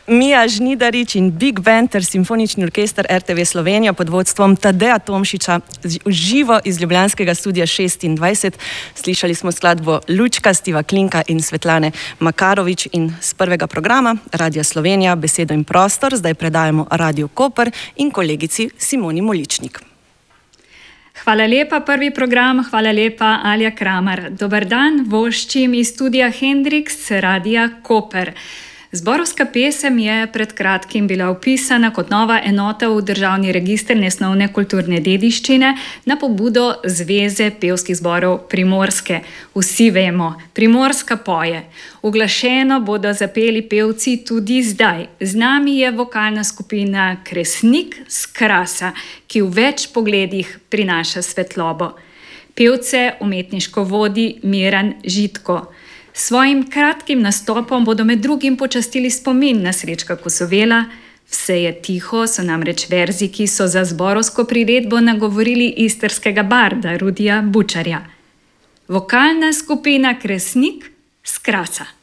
Mija Žnidarič in Big Band ter Simfonični orkester RTV Slovenija pod vodstvom Tadeja Tomšiča živo iz ljubljanskega studia 26. Slišali smo skladbo Lučka Stiva Klinka in Svetlane Makarovič in z prvega programa Radia Slovenija Besedo in prostor zdaj predajamo Radio Koper in kolegici Simoni Moličnik. Hvala lepa, prvi program, hvala lepa, Alja Kramar. Dober dan, voščim iz studia Hendrix Radia Koper. Zborovska pesem je pred kratkim bila vpisana kot nova enota v Državni register nesnovne kulturne dediščine na pobudo Zveze pevskih zborov Primorske. Vsi vemo, Primorska poje. Uglašeno bodo zapeli pevci tudi zdaj. Z nami je vokalna skupina Kresnik s Krasa, ki v več pogledih prinaša svetlobo. Pevce umetniško vodi Miran Žitko. Svojim kratkim nastopom bodo med drugim počastili spomin na Srečka Kosovela. Vse je tiho so namreč verzi, ki so za zborovsko priredbo nagovorili istrskega barda Rudija Bučarja. Vokalna skupina Kresnik s Krasa.